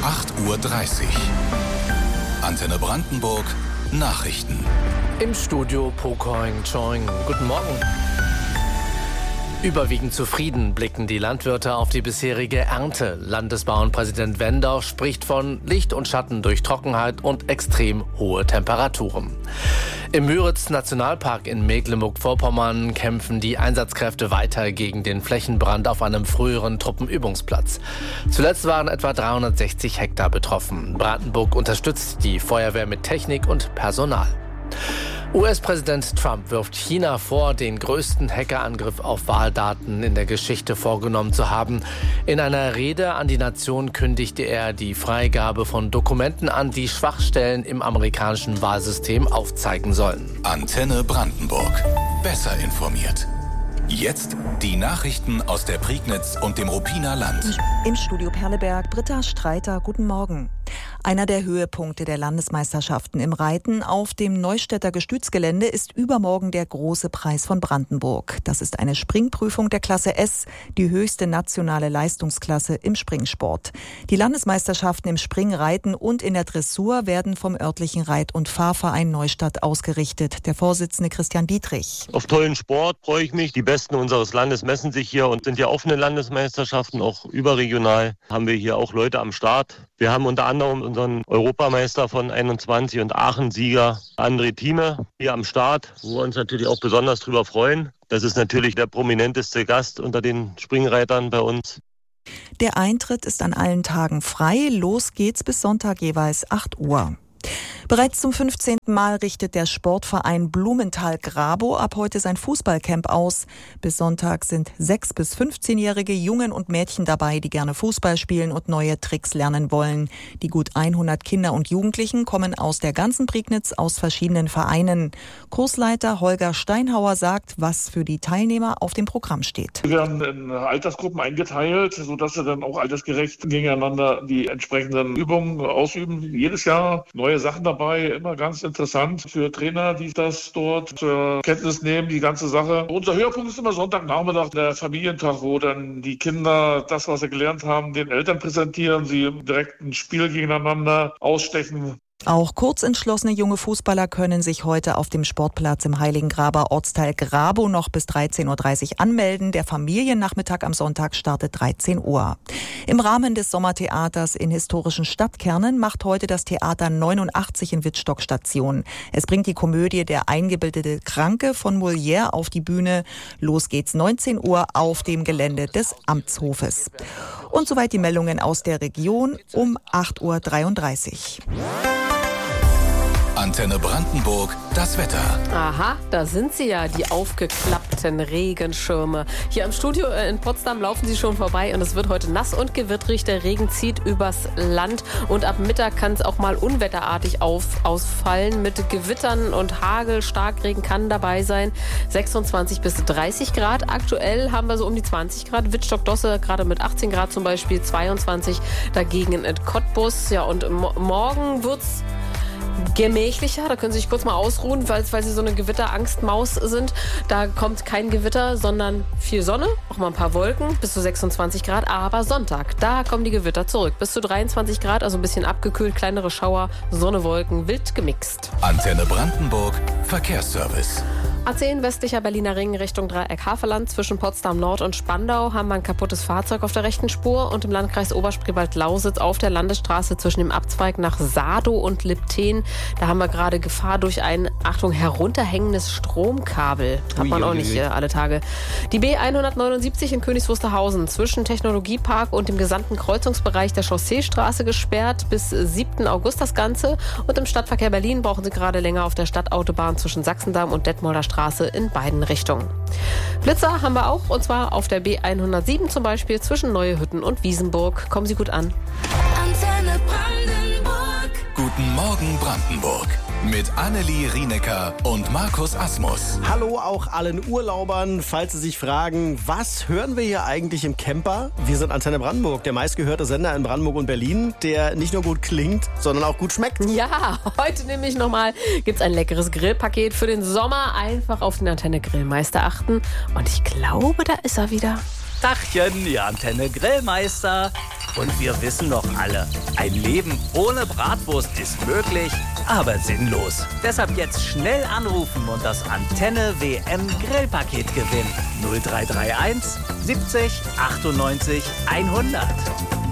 8:30 Uhr. Antenne Brandenburg Nachrichten. Im Studio Pocoing Choing. Guten Morgen. Überwiegend zufrieden blicken die Landwirte auf die bisherige Ernte. Landesbauernpräsident Wendorf spricht von Licht und Schatten durch Trockenheit und extrem hohe Temperaturen. Im Müritz-Nationalpark in Mecklenburg-Vorpommern kämpfen die Einsatzkräfte weiter gegen den Flächenbrand auf einem früheren Truppenübungsplatz. Zuletzt waren etwa 360 Hektar betroffen. Brandenburg unterstützt die Feuerwehr mit Technik und Personal. US-Präsident Trump wirft China vor, den größten Hackerangriff auf Wahldaten in der Geschichte vorgenommen zu haben. In einer Rede an die Nation kündigte er die Freigabe von Dokumenten an, die Schwachstellen im amerikanischen Wahlsystem aufzeigen sollen. Antenne Brandenburg. Besser informiert. Jetzt die Nachrichten aus der Prignitz und dem Ruppiner Land. Im Studio Perleberg, Britta Streiter, guten Morgen. Einer der Höhepunkte der Landesmeisterschaften im Reiten auf dem Neustädter Gestützgelände ist übermorgen der Große Preis von Brandenburg. Das ist eine Springprüfung der Klasse S, die höchste nationale Leistungsklasse im Springsport. Die Landesmeisterschaften im Springreiten und in der Dressur werden vom örtlichen Reit- und Fahrverein Neustadt ausgerichtet. Der Vorsitzende Christian Dietrich. Auf tollen Sport freue ich mich. Die Besten unseres Landes messen sich hier und sind ja offene Landesmeisterschaften, auch überregional. Haben wir hier auch Leute am Start. Wir haben unter anderem unseren Europameister von 21 und Aachen-Sieger André Thieme hier am Start, wo wir uns natürlich auch besonders drüber freuen. Das ist natürlich der prominenteste Gast unter den Springreitern bei uns. Der Eintritt ist an allen Tagen frei. Los geht's bis Sonntag jeweils 8 Uhr. Bereits zum 15. Mal richtet der Sportverein Blumenthal-Grabow ab heute sein Fußballcamp aus. Bis Sonntag sind 6- bis 15-jährige Jungen und Mädchen dabei, die gerne Fußball spielen und neue Tricks lernen wollen. Die gut 100 Kinder und Jugendlichen kommen aus der ganzen Prignitz aus verschiedenen Vereinen. Kursleiter Holger Steinhauer sagt, was für die Teilnehmer auf dem Programm steht. Wir werden in Altersgruppen eingeteilt, sodass sie dann auch altersgerecht gegeneinander die entsprechenden Übungen ausüben. Jedes Jahr neue Sachen dabei, immer ganz interessant für Trainer, die das dort zur Kenntnis nehmen, die ganze Sache. Unser Höhepunkt ist immer Sonntagnachmittag, der Familientag, wo dann die Kinder das, was sie gelernt haben, den Eltern präsentieren, sie im direkten Spiel gegeneinander ausstechen. Auch kurzentschlossene junge Fußballer können sich heute auf dem Sportplatz im Heiligengraber Ortsteil Grabow noch bis 13:30 Uhr anmelden. Der Familiennachmittag am Sonntag startet 13 Uhr. Im Rahmen des Sommertheaters in historischen Stadtkernen macht heute das Theater 89 in Wittstock Station. Es bringt die Komödie Der eingebildete Kranke von Molière auf die Bühne. Los geht's 19 Uhr auf dem Gelände des Amtshofes. Und soweit die Meldungen aus der Region um 8:33 Uhr. Antenne Brandenburg, das Wetter. Aha, da sind sie ja, die aufgeklappten Regenschirme. Hier im Studio in Potsdam laufen sie schon vorbei und es wird heute nass und gewittrig. Der Regen zieht übers Land und ab Mittag kann es auch mal unwetterartig ausfallen mit Gewittern und Hagel. Starkregen kann dabei sein. 26 bis 30 Grad. Aktuell haben wir so um die 20 Grad. Wittstock-Dosse gerade mit 18 Grad zum Beispiel, 22 dagegen in Cottbus. Ja, und morgen wird's gemächlicher, da können Sie sich kurz mal ausruhen, weil Sie so eine Gewitterangstmaus sind. Da kommt kein Gewitter, sondern viel Sonne, auch mal ein paar Wolken, bis zu 26 Grad. Aber Sonntag, da kommen die Gewitter zurück. Bis zu 23 Grad, also ein bisschen abgekühlt, kleinere Schauer, Sonne, Wolken, wild gemixt. Antenne Brandenburg, Verkehrsservice. A10 westlicher Berliner Ring Richtung Dreieck Havelland. Zwischen Potsdam Nord und Spandau haben wir ein kaputtes Fahrzeug auf der rechten Spur. Und im Landkreis Oberspreewald-Lausitz auf der Landesstraße zwischen dem Abzweig nach Sadow und Lipten. Da haben wir gerade Gefahr durch ein, Achtung, herunterhängendes Stromkabel. Hat man auch nicht alle Tage. Die B179 in Königs Wusterhausen zwischen Technologiepark und dem gesamten Kreuzungsbereich der Chausseestraße gesperrt. Bis 7. August das Ganze. Und im Stadtverkehr Berlin brauchen Sie gerade länger auf der Stadtautobahn zwischen Sachsendamm und Detmolder Straße in beiden Richtungen. Blitzer haben wir auch, und zwar auf der B107 zum Beispiel zwischen Neuehütten und Wiesenburg. Kommen Sie gut an. Antenne Brandenburg. Guten Morgen Brandenburg. Mit Annelie Rienecker und Markus Asmus. Hallo auch allen Urlaubern. Falls Sie sich fragen, was hören wir hier eigentlich im Camper? Wir sind Antenne Brandenburg, der meistgehörte Sender in Brandenburg und Berlin, der nicht nur gut klingt, sondern auch gut schmeckt. Ja, heute nämlich nochmal gibt's ein leckeres Grillpaket für den Sommer. Einfach auf den Antenne Grillmeister achten. Und ich glaube, da ist er wieder. Tachchen, ihr Antenne Grillmeister. Und wir wissen doch alle, ein Leben ohne Bratwurst ist möglich, aber sinnlos. Deshalb jetzt schnell anrufen und das Antenne WM Grillpaket gewinnen. 0331 70 98 100.